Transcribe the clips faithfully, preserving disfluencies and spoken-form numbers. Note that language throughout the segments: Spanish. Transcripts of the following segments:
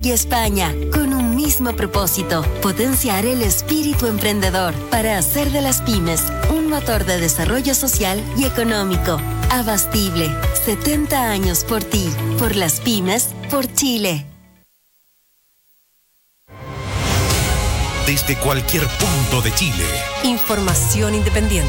y España, con un mismo propósito: potenciar el espíritu emprendedor para hacer de las pymes un motor de desarrollo social y económico. Abastible, setenta años por ti, por las pymes, por Chile. Desde cualquier punto de Chile. Información independiente.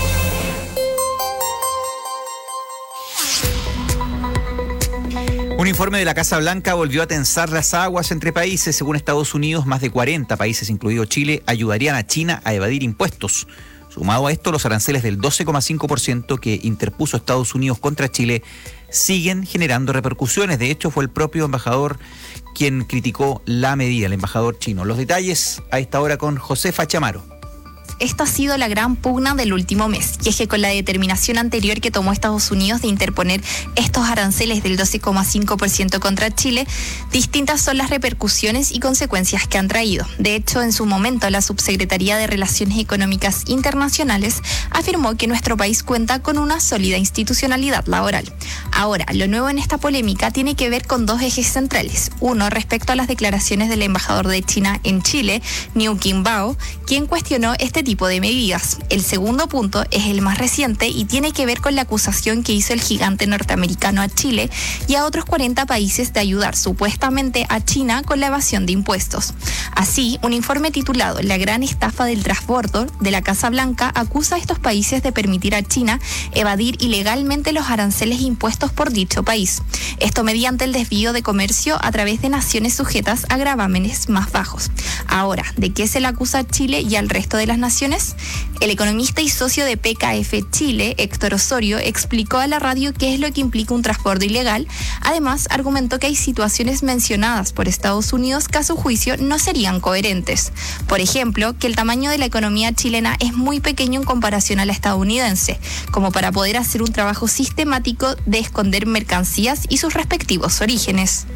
Un informe de la Casa Blanca volvió a tensar las aguas entre países. Según Estados Unidos, más de cuarenta países, incluido Chile, ayudarían a China a evadir impuestos. Sumado a esto, los aranceles del doce coma cinco por ciento que interpuso Estados Unidos contra Chile siguen generando repercusiones. De hecho, fue el propio embajador quien criticó la medida, el embajador chino. Los detalles a esta hora con Josefa Chamaro. Esta ha sido la gran pugna del último mes, y es que con la determinación anterior que tomó Estados Unidos de interponer estos aranceles del doce coma cinco por ciento contra Chile, distintas son las repercusiones y consecuencias que han traído. De hecho, en su momento, la Subsecretaría de Relaciones Económicas Internacionales afirmó que nuestro país cuenta con una sólida institucionalidad laboral. Ahora, lo nuevo en esta polémica tiene que ver con dos ejes centrales. Uno, respecto a las declaraciones del embajador de China en Chile, Niu Qingbao, quien cuestionó este tipo de medidas. El segundo punto es el más reciente y tiene que ver con la acusación que hizo el gigante norteamericano a Chile y a otros cuarenta países de ayudar supuestamente a China con la evasión de impuestos. Así, un informe titulado La gran estafa del transbordo de la Casa Blanca acusa a estos países de permitir a China evadir ilegalmente los aranceles impuestos por dicho país. Esto mediante el desvío de comercio a través de naciones sujetas a gravámenes más bajos. Ahora, ¿de qué se le acusa a Chile y al resto de las naciones? El economista y socio de P K F Chile, Héctor Osorio, explicó a la radio qué es lo que implica un transbordo ilegal. Además, argumentó que hay situaciones mencionadas por Estados Unidos que a su juicio no serían coherentes. Por ejemplo, que el tamaño de la economía chilena es muy pequeño en comparación a la estadounidense, como para poder hacer un trabajo sistemático de esconder mercancías y sus respectivos orígenes.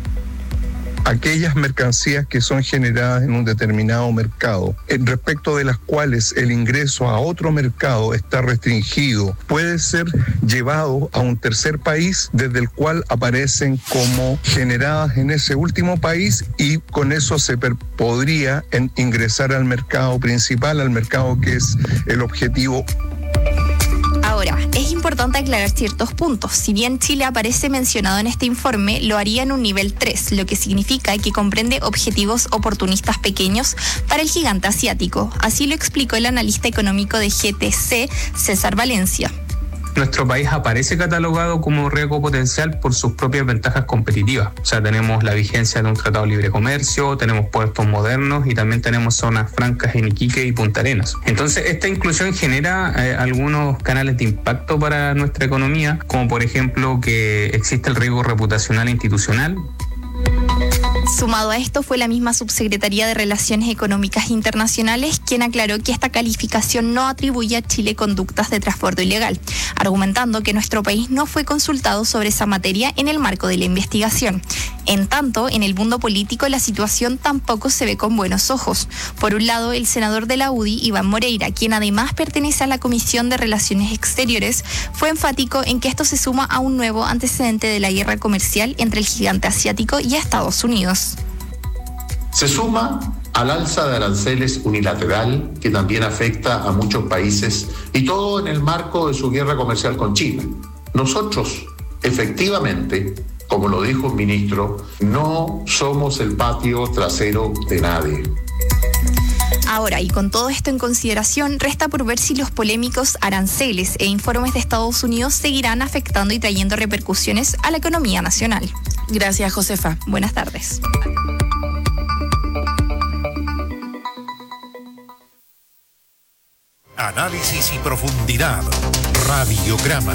Aquellas mercancías que son generadas en un determinado mercado, respecto de las cuales el ingreso a otro mercado está restringido, puede ser llevado a un tercer país desde el cual aparecen como generadas en ese último país, y con eso se per- podría en- ingresar al mercado principal, al mercado que es el objetivo. Ahora, es importante aclarar ciertos puntos. Si bien Chile aparece mencionado en este informe, lo haría en un nivel tres, lo que significa que comprende objetivos oportunistas pequeños para el gigante asiático. Así lo explicó el analista económico de G T C, César Valencia. Nuestro país aparece catalogado como riesgo potencial por sus propias ventajas competitivas. O sea, tenemos la vigencia de un tratado de libre comercio, tenemos puertos modernos y también tenemos zonas francas en Iquique y Punta Arenas. Entonces, esta inclusión genera eh, algunos canales de impacto para nuestra economía, como por ejemplo que existe el riesgo reputacional e institucional. Sumado a esto fue la misma Subsecretaría de Relaciones Económicas Internacionales quien aclaró que esta calificación no atribuye a Chile conductas de transbordo ilegal, argumentando que nuestro país no fue consultado sobre esa materia en el marco de la investigación. En tanto, en el mundo político la situación tampoco se ve con buenos ojos. Por un lado, el senador de la U D I, Iván Moreira, quien además pertenece a la Comisión de Relaciones Exteriores, fue enfático en que esto se suma a un nuevo antecedente de la guerra comercial entre el gigante asiático y Estados Unidos. Se suma al alza de aranceles unilateral que también afecta a muchos países, y todo en el marco de su guerra comercial con China. Nosotros, efectivamente, como lo dijo un ministro, no somos el patio trasero de nadie. Ahora, y con todo esto en consideración, resta por ver si los polémicos aranceles e informes de Estados Unidos seguirán afectando y trayendo repercusiones a la economía nacional. Gracias, Josefa. Buenas tardes. Análisis y profundidad. Radiograma.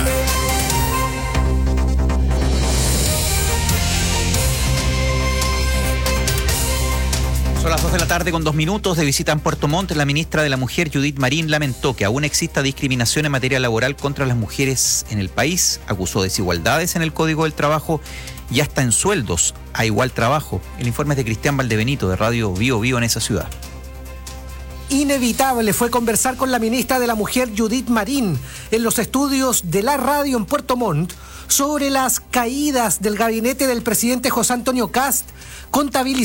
Son las dos de la tarde con dos minutos. De visita en Puerto Montt, la ministra de la Mujer, Judith Marín, lamentó que aún exista discriminación en materia laboral contra las mujeres en el país. Acusó desigualdades en el Código del Trabajo y hasta en sueldos a igual trabajo. El informe es de Cristian Valdebenito, de Radio Bio Bio en esa ciudad. Inevitable fue conversar con la ministra de la Mujer, Judith Marín, en los estudios de la radio en Puerto Montt, sobre las caídas del gabinete del presidente José Antonio Kast, contabilizadas